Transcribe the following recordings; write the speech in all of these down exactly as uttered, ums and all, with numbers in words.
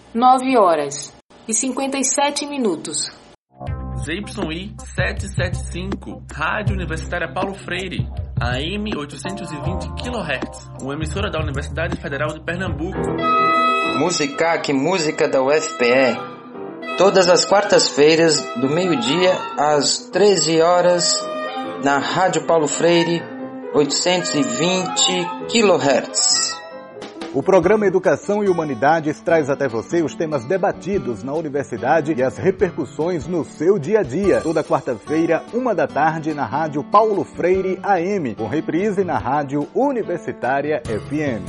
nove horas e cinquenta e sete minutos. Z Y I setecentos e setenta e cinco, Rádio Universitária Paulo Freire, A M oitocentos e vinte quilohertz, uma emissora da Universidade Federal de Pernambuco. Musicac, música da U F P E, todas as quartas-feiras, do meio-dia às treze horas, na Rádio Paulo Freire, oitocentos e vinte quilohertz. O programa Educação e Humanidades traz até você os temas debatidos na universidade e as repercussões no seu dia a dia. Toda quarta-feira, uma da tarde, na Rádio Paulo Freire A M, com reprise na Rádio Universitária F M.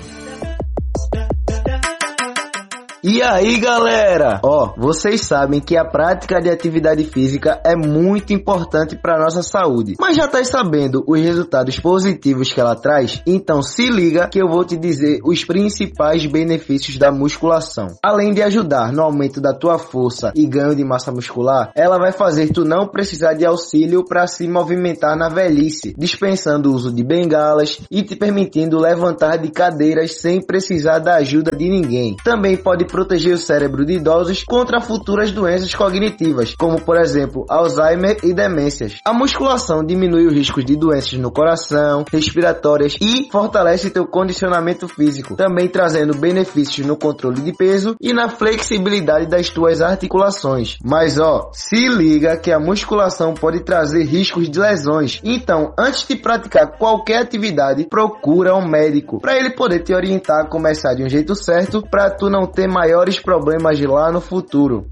E aí, galera? Ó, vocês sabem que a prática de atividade física é muito importante para nossa saúde. Mas já tá sabendo os resultados positivos que ela traz? Então se liga que eu vou te dizer os principais benefícios da musculação. Além de ajudar no aumento da tua força e ganho de massa muscular, ela vai fazer tu não precisar de auxílio para se movimentar na velhice, dispensando o uso de bengalas e te permitindo levantar de cadeiras sem precisar da ajuda de ninguém. Também pode proteger o cérebro de idosos contra futuras doenças cognitivas, como por exemplo Alzheimer e demências. A musculação diminui os riscos de doenças no coração, respiratórias e fortalece teu condicionamento físico, também trazendo benefícios no controle de peso e na flexibilidade das tuas articulações. Mas ó, se liga que a musculação pode trazer riscos de lesões, então antes de praticar qualquer atividade, procura um médico para ele poder te orientar a começar de um jeito certo para tu não ter mais maiores problemas lá no futuro.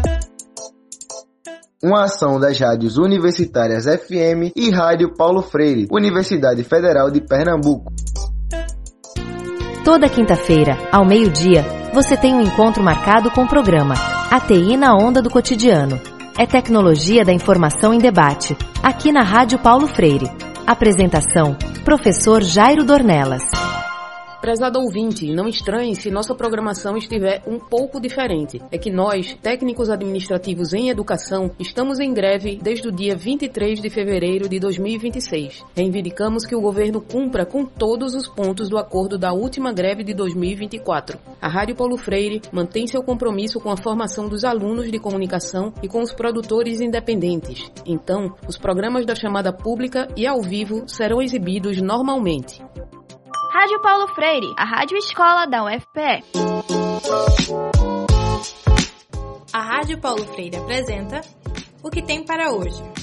Uma ação das rádios universitárias F M e Rádio Paulo Freire, Universidade Federal de Pernambuco. Toda quinta-feira, ao meio-dia, você tem um encontro marcado com o programa A T I na Onda do Cotidiano. É tecnologia da informação em debate, aqui na Rádio Paulo Freire. Apresentação, professor Jairo Dornelas. Prezado ouvinte, não estranhe se nossa programação estiver um pouco diferente. É que nós, técnicos administrativos em educação, estamos em greve desde o dia vinte e três de fevereiro de dois mil e vinte e seis. Reivindicamos que o governo cumpra com todos os pontos do acordo da última greve de dois mil e vinte e quatro. A Rádio Paulo Freire mantém seu compromisso com a formação dos alunos de comunicação e com os produtores independentes. Então, os programas da chamada pública e ao vivo serão exibidos normalmente. Rádio Paulo Freire, a rádio escola da U F P E. A Rádio Paulo Freire apresenta O que tem para hoje.